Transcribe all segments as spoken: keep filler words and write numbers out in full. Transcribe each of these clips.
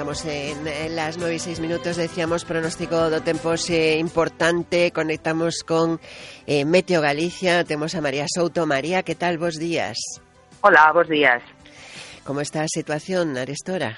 estamos en, en las nueve y seis minutos, decíamos, pronóstico do tempo é importante, conectamos con eh, Meteo Galicia, temos a María Souto. María, que tal, bos días? Hola, bos días. Como está a situación arestora?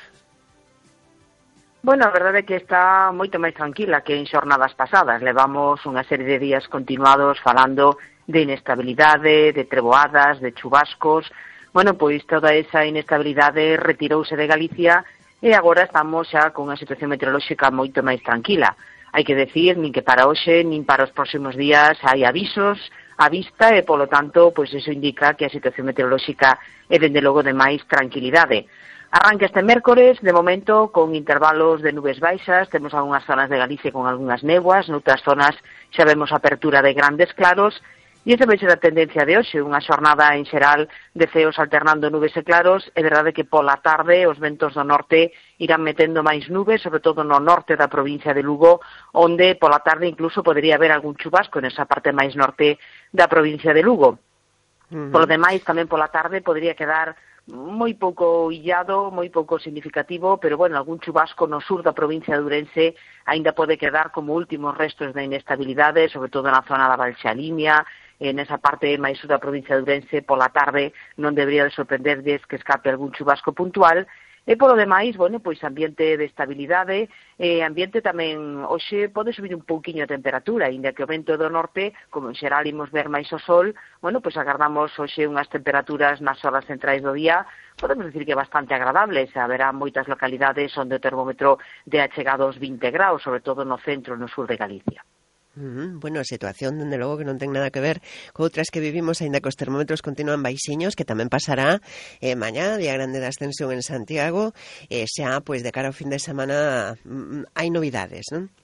Bueno, a verdade é que está moito máis tranquila que en xornadas pasadas. Levamos unha serie de días continuados falando de inestabilidade, de treboadas, de chubascos. Bueno, pois toda esa inestabilidade retirouse de Galicia e agora estamos xa con unha situación meteorolóxica moito máis tranquila. Hai que decir, nin que para hoxe, nin para os próximos días hai avisos á vista e, polo tanto, pois iso indica que a situación meteorolóxica é, dende logo, de máis tranquilidade. Arranca este mércores, de momento, con intervalos de nubes baixas, temos algunhas zonas de Galicia con algunhas néboas, noutras zonas xa vemos apertura de grandes claros. E esa vai ser a tendencia de hoxe, unha xornada en xeral de ceos alternando nubes e claros. É verdade que pola tarde os ventos do norte irán metendo máis nubes, sobre todo no norte da provincia de Lugo, onde pola tarde incluso podería haber algún chubasco nesa parte máis norte da provincia de Lugo. Uh-huh. Polo demais, tamén pola tarde podría quedar moi pouco illado, moi pouco significativo, pero, bueno, algún chubasco no sur da provincia de Ourense aínda pode quedar como últimos restos de inestabilidade, sobre todo na zona da Valxalimia, en esa parte máis sur da provincia de Ourense. Pola tarde non debería de sorprenderdes que escape algún chubasco puntual. E polo demais, bueno, pois ambiente de estabilidade, e ambiente tamén, hoxe pode subir un pouquiño a temperatura, ainda que o vento do norte, como en xeral imos ver máis o sol, bueno, pois agardamos hoxe unhas temperaturas nas horas centrais do día, podemos decir que bastante agradables. Haberá moitas localidades onde o termómetro de achegado aos vinte graus, sobre todo no centro e no sur de Galicia. Uh-huh. Bueno, a situación, dende logo, que non ten nada que ver con outras que vivimos, aínda que os termómetros continúan baixiños, que tamén pasará eh, mañá, día grande da ascensión en Santiago, e eh, xa, pois, de cara ao fin de semana mm, hai novidades, non?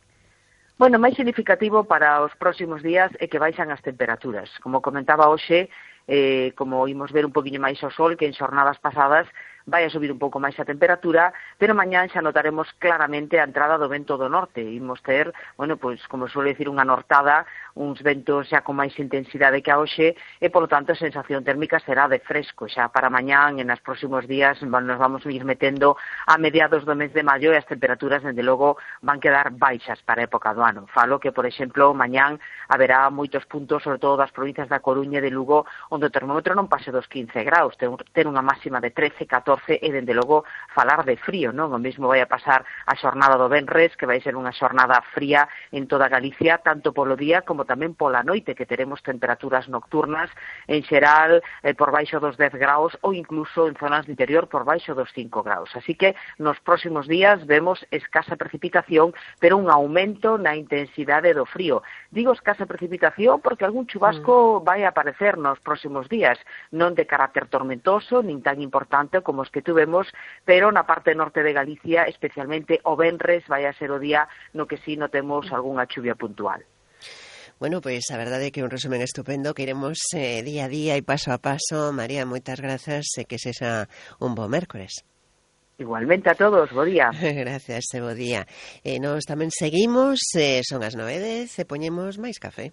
Bueno, máis significativo para os próximos días é que baixan as temperaturas. Como comentaba hoxe, eh, como imos ver un poquinho máis o sol, que en xornadas pasadas vai a subir un pouco máis a temperatura, pero mañán xa notaremos claramente a entrada do vento do norte. Imos ter, bueno, pois, como suele decir, unha nortada, uns ventos xa con máis intensidade que a hoxe, e, polo tanto, a sensación térmica será de fresco. Xa para mañán, en os próximos días, nos vamos a ir metendo a mediados do mes de maio, e as temperaturas, dende logo, van quedar baixas para a época do ano. Falo que, por exemplo, mañán haberá moitos puntos, sobre todo das provincias da Coruña e de Lugo, onde o termómetro non pase dos quince graus, ten unha máxima de trece, catorce, e, dende logo, falar de frío, non? O mesmo vai a pasar a xornada do venres, que vai ser unha xornada fría en toda Galicia, tanto polo día como tamén pola noite, que teremos temperaturas nocturnas, en xeral, eh, por baixo dos dez graus, ou incluso en zonas de interior por baixo dos cinco graus. Así que, nos próximos días, vemos escasa precipitación, pero un aumento na intensidade do frío. Digo escasa precipitación porque algún chubasco mm. vai a aparecer nos próximos días, non de carácter tormentoso, nin tan importante como os que tuvemos, pero na parte norte de Galicia, especialmente o venres, vai a ser o día no que si notemos algunha chuvia puntual. Bueno, pois pues, a verdade é que é un resumen estupendo que iremos eh, día a día e paso a paso. María, moitas grazas e que sexa un bo mércores. Igualmente a todos, bo día. Gracias, bo día. E nós tamén seguimos, eh, son as nove e dez e poñemos máis café.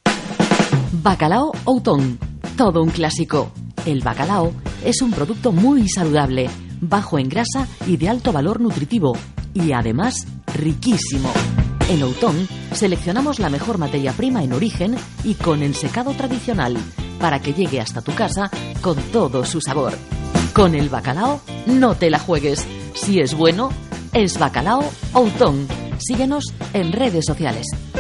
Bacalao Outón, todo un clásico. El bacalao es un producto muy saludable, bajo en grasa y de alto valor nutritivo, y además riquísimo. En Outón seleccionamos la mejor materia prima en origen y con el secado tradicional, para que llegue hasta tu casa con todo su sabor. Con el bacalao no te la juegues. Si es bueno, es Bacalao Outón. Síguenos en redes sociales.